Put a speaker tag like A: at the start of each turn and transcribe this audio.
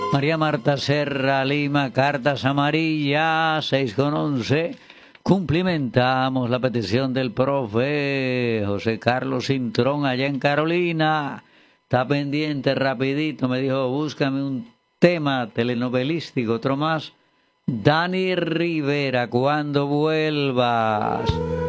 A: María Marta Serra, Lima, cartas amarillas, 6:11. Cumplimentamos la petición del profe José Carlos Cintrón allá en Carolina. Está pendiente, rapidito, me dijo, búscame un tema telenovelístico, otro más. Dani Rivera, cuando vuelvas.